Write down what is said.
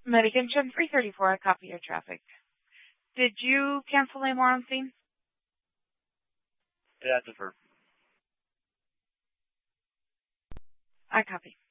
Medication 334, I copy your traffic. Did you cancel any more on scene? Yeah, I defer. I copy.